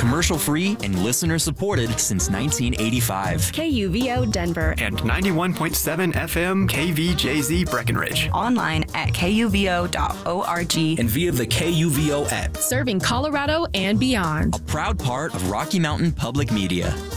commercial-free and listener-supported since 1985. KUVO Denver. And 91.7 FM KVJZ Breckenridge. Online at kuvo.org. And via the KUVO app. Serving Colorado and beyond. A proud part of Rocky Mountain Public Media.